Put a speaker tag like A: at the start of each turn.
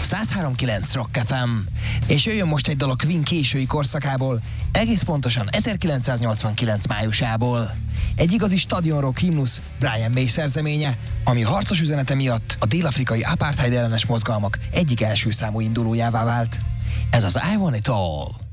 A: 103.9 Rock FM. És jöjjön most egy dal a Queen késői korszakából, egész pontosan 1989 májusából. Egy igazi stadionrock himnusz, Brian May szerzeménye, ami harcos üzenete miatt a dél-afrikai apartheid ellenes mozgalmak egyik első számú indulójává vált. Ez az I Want It All.